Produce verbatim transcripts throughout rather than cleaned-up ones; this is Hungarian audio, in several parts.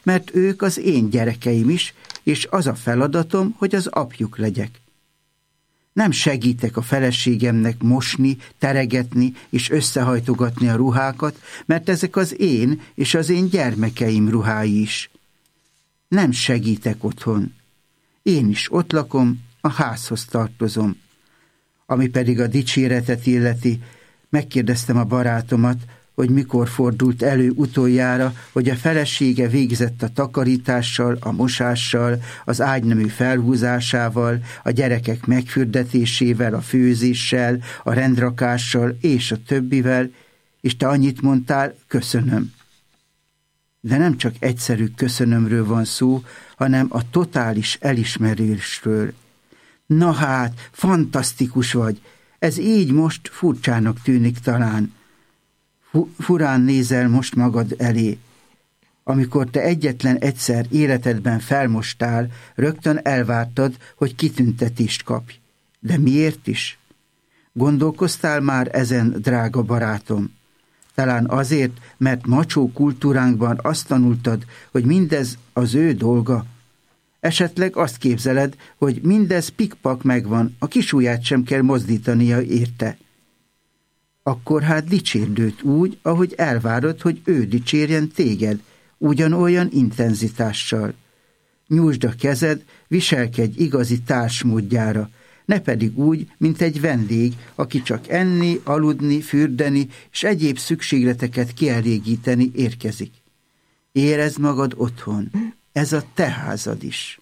mert ők az én gyerekeim is, és az a feladatom, hogy az apjuk legyek. Nem segítek a feleségemnek mosni, teregetni és összehajtogatni a ruhákat, mert ezek az én és az én gyermekeim ruhái is. Nem segítek otthon. Én is ott lakom, a házhoz tartozom. Ami pedig a dicséretet illeti, megkérdeztem a barátomat, hogy mikor fordult elő utoljára, hogy a felesége végzett a takarítással, a mosással, az ágynemű felhúzásával, a gyerekek megfürdetésével, a főzéssel, a rendrakással és a többivel, és te annyit mondtál, köszönöm. De nem csak egyszerű köszönömről van szó, hanem a totális elismerésről. Na hát, fantasztikus vagy, ez így most furcsának tűnik talán. Furán nézel most magad elé. Amikor te egyetlen egyszer életedben felmostál, rögtön elvártad, hogy kitüntetést kapj. De miért is? Gondolkoztál már ezen, drága barátom? Talán azért, mert macsó kultúránkban azt tanultad, hogy mindez az ő dolga. Esetleg azt képzeled, hogy mindez pikpak megvan, a kisujját sem kell mozdítania érte. Akkor hát dicsérd őt úgy, ahogy elvárod, hogy ő dicsérjen téged, ugyanolyan intenzitással. Nyújtsd a kezed, viselkedj igazi társmódjára, ne pedig úgy, mint egy vendég, aki csak enni, aludni, fürdeni és egyéb szükségleteket kielégíteni érkezik. Érezd magad otthon, ez a te házad is.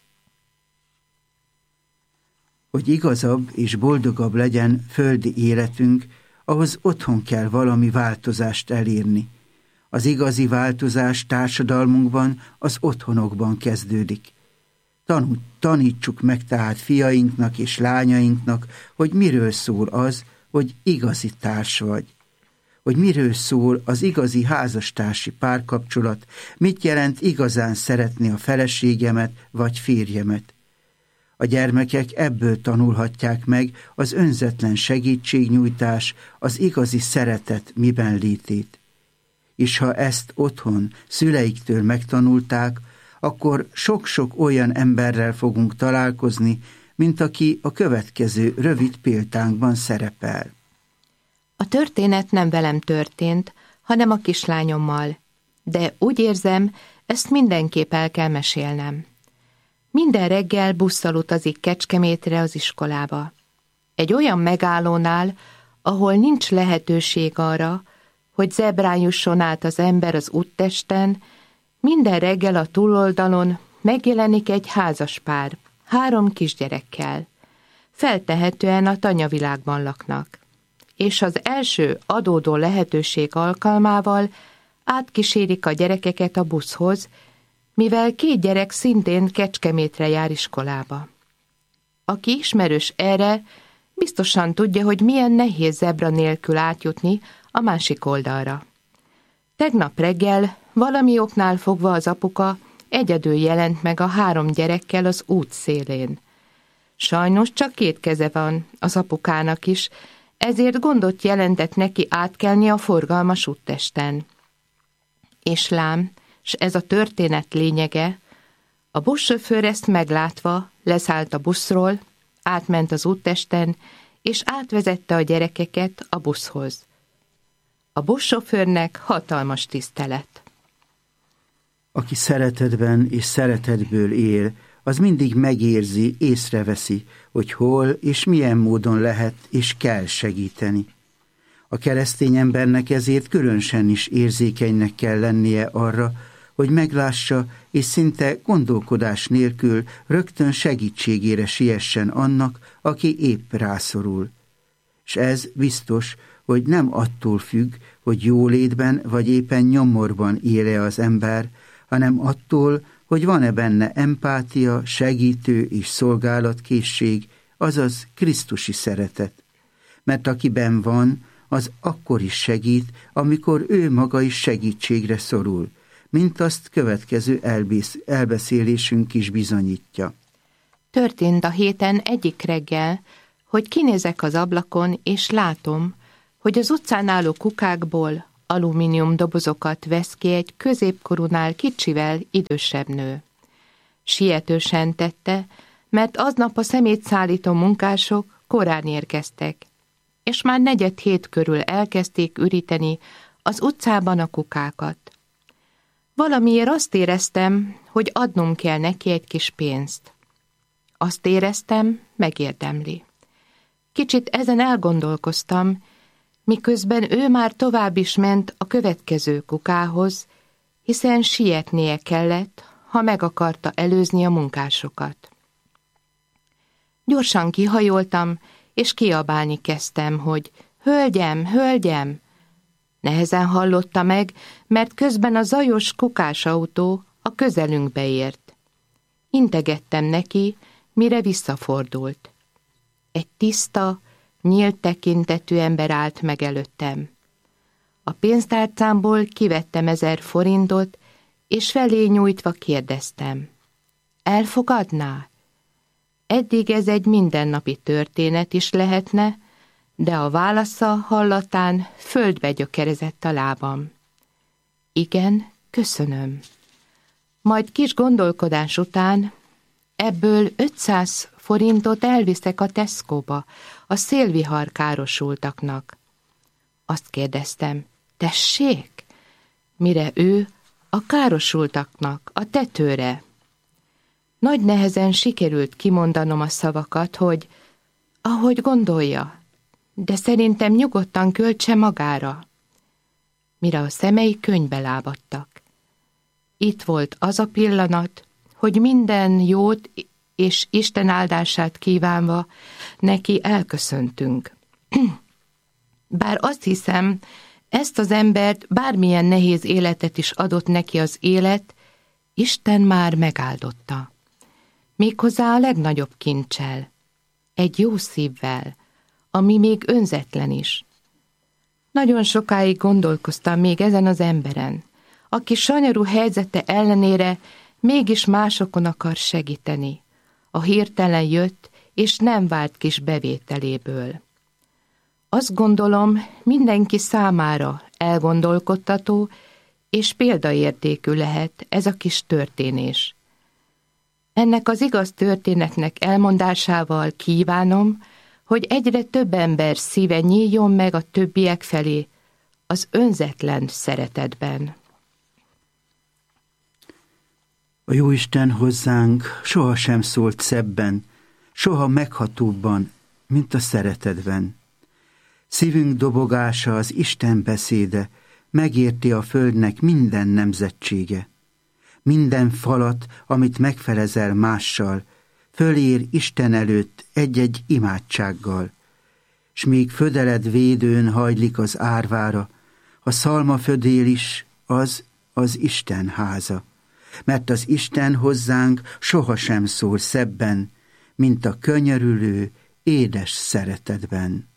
Hogy igazabb és boldogabb legyen földi életünk, ahhoz otthon kell valami változást elérni. Az igazi változás társadalmunkban, az otthonokban kezdődik. Tanul, tanítsuk meg tehát fiainknak és lányainknak, hogy miről szól az, hogy igazi társ vagy. Hogy miről szól az igazi házastársi párkapcsolat, mit jelent igazán szeretni a feleségemet vagy férjemet. A gyermekek ebből tanulhatják meg az önzetlen segítségnyújtás, az igazi szeretet miben létét. És ha ezt otthon, szüleiktől megtanulták, akkor sok-sok olyan emberrel fogunk találkozni, mint aki a következő rövid példánkban szerepel. A történet nem velem történt, hanem a kislányommal, de úgy érzem, ezt mindenképp el kell mesélnem. Minden reggel busszal utazik Kecskemétre az iskolába. Egy olyan megállónál, ahol nincs lehetőség arra, hogy zebrán jusson át az ember az úttesten, minden reggel a túloldalon megjelenik egy házas pár, három kisgyerekkel. Feltehetően a tanyavilágban laknak. És az első adódó lehetőség alkalmával átkísérik a gyerekeket a buszhoz, mivel két gyerek szintén Kecskemétre jár iskolába. Aki ismerős erre, biztosan tudja, hogy milyen nehéz zebra nélkül átjutni a másik oldalra. Tegnap reggel valami oknál fogva az apuka egyedül jelent meg a három gyerekkel az út szélén. Sajnos csak két keze van az apukának is, ezért gondot jelentett neki átkelni a forgalmas úttesten. És lám, s ez a történet lényege, a buszsofőr ezt meglátva leszállt a buszról, átment az úttesten, és átvezette a gyerekeket a buszhoz. A buszsofőrnek hatalmas tisztelet. Aki szeretetben és szeretetből él, az mindig megérzi, észreveszi, hogy hol és milyen módon lehet és kell segíteni. A keresztény embernek ezért különösen is érzékenynek kell lennie arra, hogy meglássa és szinte gondolkodás nélkül rögtön segítségére siessen annak, aki épp rászorul. S ez biztos, hogy nem attól függ, hogy jólétben vagy éppen nyomorban él-e az ember, hanem attól, hogy van-e benne empátia, segítő és szolgálatkészség, azaz krisztusi szeretet. Mert akiben van, az akkor is segít, amikor ő maga is segítségre szorul, mint azt következő elbész, elbeszélésünk is bizonyítja. Történt a héten egyik reggel, hogy kinézek az ablakon, és látom, hogy az utcán álló kukákból alumínium dobozokat vesz ki egy középkorúnál kicsivel idősebb nő. Sietősen tette, mert aznap a szemétszállító munkások korán érkeztek, és már negyed hét körül elkezdték üríteni az utcában a kukákat. Valamiért azt éreztem, hogy adnom kell neki egy kis pénzt. Azt éreztem, megérdemli. Kicsit ezen elgondolkoztam, miközben ő már tovább is ment a következő kukához, hiszen sietnie kellett, ha meg akarta előzni a munkásokat. Gyorsan kihajoltam, és kiabálni kezdtem, hogy hölgyem, hölgyem! Nehezen hallotta meg, mert közben a zajos kukásautó a közelünkbe ért. Integettem neki, mire visszafordult. Egy tiszta, nyílt tekintetű ember állt meg előttem. A pénztárcámból kivettem ezer forintot, és felé nyújtva kérdeztem. Elfogadná? Eddig ez egy mindennapi történet is lehetne, de a válasza hallatán földbe gyökerezett a lábam. Igen, köszönöm. Majd kis gondolkodás után ebből ötszáz forintot elviszek a Tesco-ba, a szélvihar károsultaknak. Azt kérdeztem, tessék? Mire ő a károsultaknak, a tetőre. Nagy nehezen sikerült kimondanom a szavakat, hogy ahogy gondolja, de szerintem nyugodtan költse magára. Mire a szemei könnybe lábadtak. Itt volt az a pillanat, hogy minden jót és Isten áldását kívánva neki elköszöntünk. Bár azt hiszem, ezt az embert, bármilyen nehéz életet is adott neki az élet, Isten már megáldotta. Méghozzá a legnagyobb kincsel, egy jó szívvel, ami még önzetlen is. Nagyon sokáig gondolkoztam még ezen az emberen, aki sanyarú helyzete ellenére mégis másokon akar segíteni. A hirtelen jött, és nem várt kis bevételéből. Azt gondolom, mindenki számára elgondolkodtató és példaértékű lehet ez a kis történés. Ennek az igaz történetnek elmondásával kívánom, hogy egyre több ember szíve nyíljon meg a többiek felé az önzetlen szeretetben. A Jóisten hozzánk sohasem szólt szebben, soha meghatóbban, mint a szeretetben. Szívünk dobogása az Isten beszéde, megérti a földnek minden nemzetsége. Minden falat, amit megfelezel mással, fölér Isten előtt egy-egy imádsággal, s még födeled védőn hajlik az árvára, a szalmafödél is az az Isten háza, mert az Isten hozzánk sohasem szól szebben, mint a könyörülő, édes szeretetben.